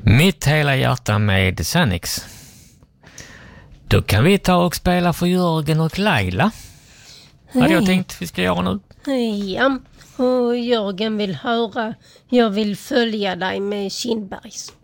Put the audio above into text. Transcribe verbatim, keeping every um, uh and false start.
Mitt hela hjärta med Xenix. Då kan vi ta och spela för Jörgen och Laila. Hej. Hade jag tänkt vi ska göra nu. Ja, och Jörgen vill höra Jag vill följa dig med Kindbergs.